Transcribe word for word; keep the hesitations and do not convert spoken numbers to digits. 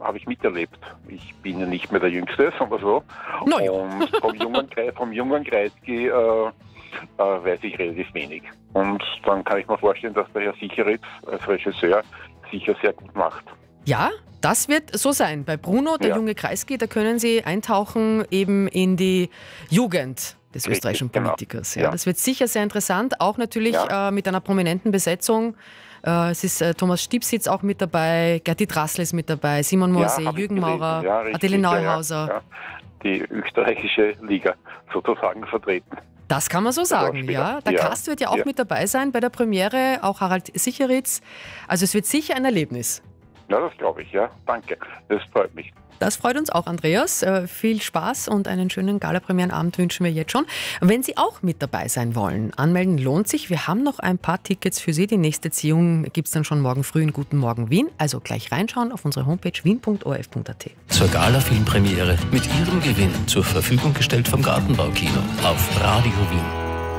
habe ich miterlebt. Ich bin ja nicht mehr der Jüngste, sagen wir so. Na ja. Und vom jungen, vom jungen Kreisky äh, äh, weiß ich relativ wenig. Und dann kann ich mir vorstellen, dass der Herr Sicheritz als Regisseur sicher sehr gut macht. Ja, das wird so sein. Bei Bruno, der Ja. junge Kreisky, da können Sie eintauchen eben in die Jugend des Richtig, österreichischen genau. Politikers. Ja, Ja. Das wird sicher sehr interessant, auch natürlich Ja. äh, mit einer prominenten Besetzung. Äh, es ist äh, Thomas Stipsitz auch mit dabei, Gerti Drassl ist mit dabei, Simon Morsee, hab ich Jürgen gelesen. Maurer, Ja, richtig, Adele ja, ja, Neuhauser. ja. Die österreichische Liga sozusagen vertreten. Das kann man so sagen, Schauspieler. ja. Der Ja. Cast wird ja auch Ja. mit dabei sein bei der Premiere, auch Harald Sicheritz. Also es wird sicher ein Erlebnis. Ja, das glaube ich, ja. Danke. Das freut mich. Das freut uns auch, Andreas. Äh, viel Spaß und einen schönen Gala-Premierenabend wünschen wir jetzt schon. Wenn Sie auch mit dabei sein wollen, anmelden lohnt sich. Wir haben noch ein paar Tickets für Sie. Die nächste Ziehung gibt es dann schon morgen früh in Guten Morgen Wien. Also gleich reinschauen auf unsere Homepage wien punkt o r f punkt a t. Zur Gala-Filmpremiere mit Ihrem Gewinn zur Verfügung gestellt vom Gartenbaukino auf Radio Wien.